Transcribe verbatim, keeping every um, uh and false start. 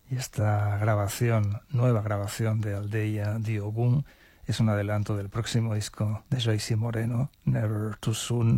Y esta grabación, nueva grabación de Aldeia de Ogún, es un adelanto del próximo disco de Joyce Moreno, Never Too Soon.